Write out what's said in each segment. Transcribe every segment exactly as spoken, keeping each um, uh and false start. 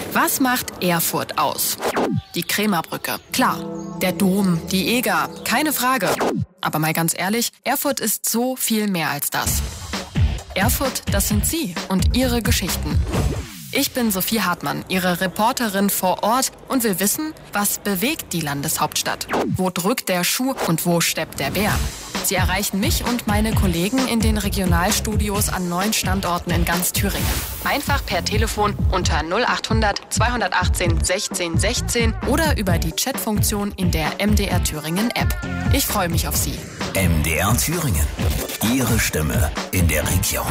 Was macht Erfurt aus? Die Krämerbrücke, klar. Der Dom, die Eger, keine Frage. Aber mal ganz ehrlich, Erfurt ist so viel mehr als das. Erfurt, das sind Sie und Ihre Geschichten. Ich bin Sophie Hartmann, Ihre Reporterin vor Ort und will wissen, was bewegt die Landeshauptstadt? Wo drückt der Schuh und wo steppt der Bär? Sie erreichen mich und meine Kollegen in den Regionalstudios an neun Standorten in ganz Thüringen. Einfach per Telefon unter null achthundert zweihundertachtzehn sechzehn sechzehn oder über die Chatfunktion in der M D R Thüringen App. Ich freue mich auf Sie. M D R Thüringen. Ihre Stimme in der Region.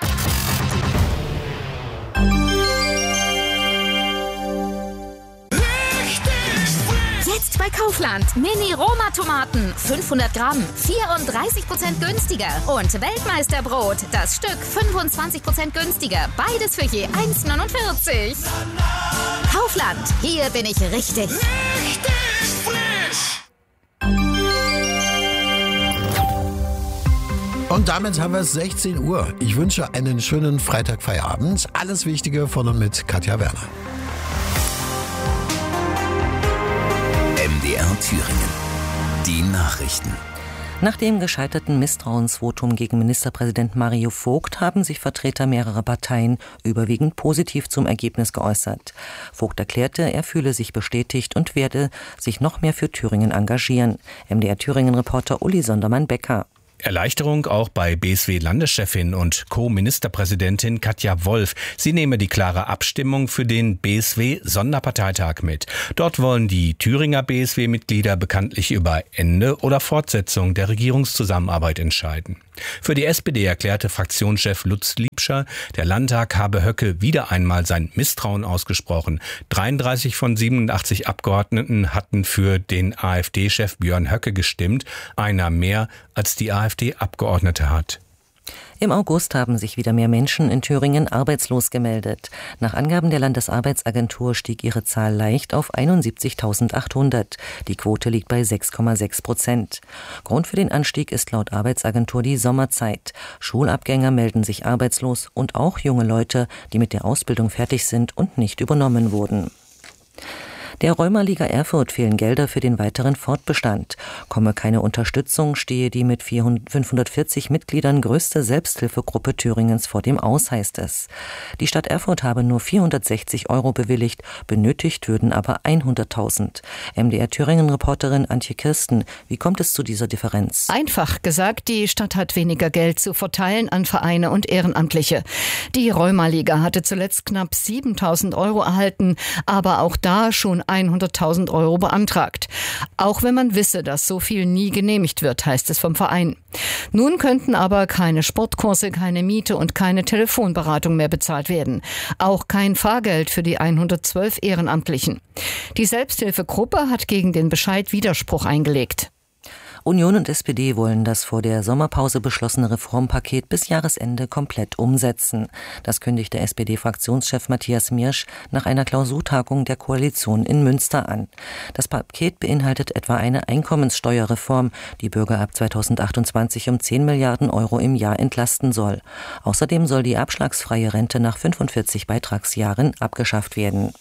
Jetzt bei Kaufland. Mini-Roma-Tomaten. fünfhundert Gramm. vierunddreißig Prozent günstiger. Und Weltmeisterbrot. Das Stück fünfundzwanzig Prozent günstiger. Beides für je eins neunundvierzig. Kaufland. Hier bin ich richtig. Richtig frisch. Und damit haben wir es sechzehn Uhr. Ich wünsche einen schönen Freitagfeierabend. Alles Wichtige von und mit Katja Werner. M D R Thüringen. Die Nachrichten. Nach dem gescheiterten Misstrauensvotum gegen Ministerpräsident Mario Vogt haben sich Vertreter mehrerer Parteien überwiegend positiv zum Ergebnis geäußert. Vogt erklärte, er fühle sich bestätigt und werde sich noch mehr für Thüringen engagieren. M D R Thüringen-Reporter Uli Sondermann-Becker. Erleichterung auch bei B S W-Landeschefin und Co-Ministerpräsidentin Katja Wolf. Sie nehme die klare Abstimmung für den B S W-Sonderparteitag mit. Dort wollen die Thüringer B S W-Mitglieder bekanntlich über Ende oder Fortsetzung der Regierungszusammenarbeit entscheiden. Für die S P D erklärte Fraktionschef Lutz Liebscher, der Landtag habe Höcke wieder einmal sein Misstrauen ausgesprochen. dreiunddreißig von siebenundachtzig Abgeordneten hatten für den AfD-Chef Björn Höcke gestimmt, einer mehr als die AfD-Abgeordnete hat. Im August haben sich wieder mehr Menschen in Thüringen arbeitslos gemeldet. Nach Angaben der Landesarbeitsagentur stieg ihre Zahl leicht auf einundsiebzigtausendachthundert. Die Quote liegt bei sechs Komma sechs Prozent. Grund für den Anstieg ist laut Arbeitsagentur die Sommerzeit. Schulabgänger melden sich arbeitslos und auch junge Leute, die mit der Ausbildung fertig sind und nicht übernommen wurden. Der Rheuma-Liga Erfurt fehlen Gelder für den weiteren Fortbestand. Komme keine Unterstützung, stehe die mit fünfhundertvierzig Mitgliedern größte Selbsthilfegruppe Thüringens vor dem Aus, heißt es. Die Stadt Erfurt habe nur vierhundertsechzig Euro bewilligt, benötigt würden aber hunderttausend. M D R Thüringen-Reporterin Antje Kirsten, wie kommt es zu dieser Differenz? Einfach gesagt, die Stadt hat weniger Geld zu verteilen an Vereine und Ehrenamtliche. Die Rheuma-Liga hatte zuletzt knapp siebentausend Euro erhalten, aber auch da schon hunderttausend Euro beantragt. Auch wenn man wisse, dass so viel nie genehmigt wird, heißt es vom Verein. Nun könnten aber keine Sportkurse, keine Miete und keine Telefonberatung mehr bezahlt werden. Auch kein Fahrgeld für die hundertzwölf Ehrenamtlichen. Die Selbsthilfegruppe hat gegen den Bescheid Widerspruch eingelegt. Union und S P D wollen das vor der Sommerpause beschlossene Reformpaket bis Jahresende komplett umsetzen. Das kündigte S P D-Fraktionschef Matthias Miersch nach einer Klausurtagung der Koalition in Münster an. Das Paket beinhaltet etwa eine Einkommenssteuerreform, die Bürger ab zweitausendachtundzwanzig um zehn Milliarden Euro im Jahr entlasten soll. Außerdem soll die abschlagsfreie Rente nach fünfundvierzig Beitragsjahren abgeschafft werden.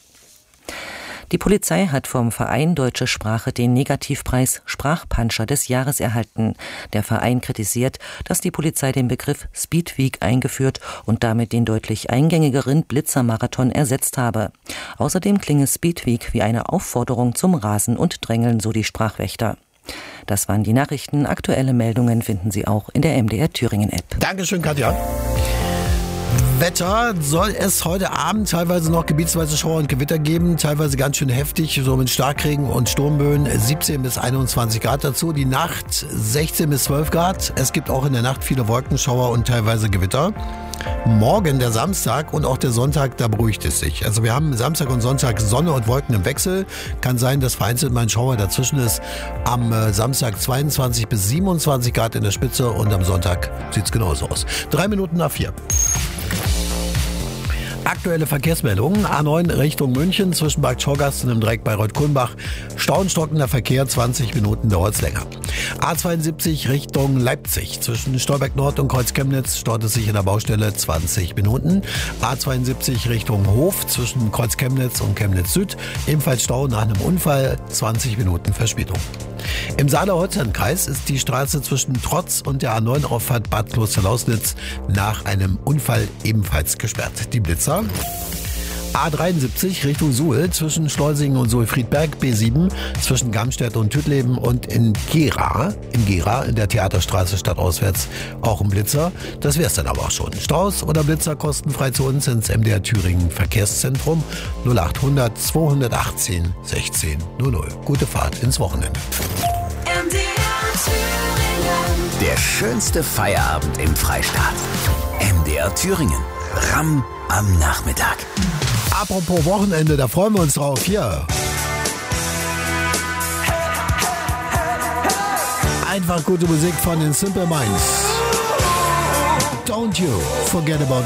Die Polizei hat vom Verein Deutsche Sprache den Negativpreis Sprachpanscher des Jahres erhalten. Der Verein kritisiert, dass die Polizei den Begriff Speedweek eingeführt und damit den deutlich eingängigeren Blitzermarathon ersetzt habe. Außerdem klinge Speedweek wie eine Aufforderung zum Rasen und Drängeln, so die Sprachwächter. Das waren die Nachrichten. Aktuelle Meldungen finden Sie auch in der M D R Thüringen App. Dankeschön, Katja. Wetter soll es heute Abend teilweise noch gebietsweise Schauer und Gewitter geben, teilweise ganz schön heftig, so mit Starkregen und Sturmböen, siebzehn bis einundzwanzig Grad dazu, die Nacht sechzehn bis zwölf Grad, es gibt auch in der Nacht viele Wolkenschauer und teilweise Gewitter. Morgen der Samstag und auch der Sonntag, da beruhigt es sich. Also wir haben Samstag und Sonntag Sonne und Wolken im Wechsel. Kann sein, dass vereinzelt mal ein Schauer dazwischen ist. Am Samstag zweiundzwanzig bis siebenundzwanzig Grad in der Spitze und am Sonntag sieht es genauso aus. Drei Minuten nach vier. Aktuelle Verkehrsmeldungen. A neun Richtung München zwischen Bad Schorgast und dem Dreieck Bayreuth-Kulmbach. Stauenstockender Verkehr, zwanzig Minuten dauert es länger. A zweiundsiebzig Richtung Leipzig zwischen Stolberg Nord und Kreuz-Chemnitz staut es sich in der Baustelle zwanzig Minuten. A zweiundsiebzig Richtung Hof zwischen Kreuz-Chemnitz und Chemnitz Süd. Ebenfalls Stau nach einem Unfall, zwanzig Minuten Verspätung. Im Saale-Holstein-Kreis ist die Straße zwischen Trotz und der A neun Auffahrt Bad Kloster-Lausnitz nach einem Unfall ebenfalls gesperrt. Die Blitzer. A dreiundsiebzig Richtung Suhl zwischen Schleusingen und Suhl-Friedberg, B sieben zwischen Gamstedt und Tüttleben und in Gera, in Gera, in der Theaterstraße stadtauswärts auch ein Blitzer. Das wär's dann aber auch schon. Staus oder Blitzer kostenfrei zu uns ins M D R Thüringen Verkehrszentrum null acht hundert zweihundertachtzehn sechzehn null null. Gute Fahrt ins Wochenende. M D R Thüringen. Der schönste Feierabend im Freistaat. M D R Thüringen. Ramm am Nachmittag. Apropos Wochenende, da freuen wir uns drauf. Hier. Einfach gute Musik von den Simple Minds. Don't you forget about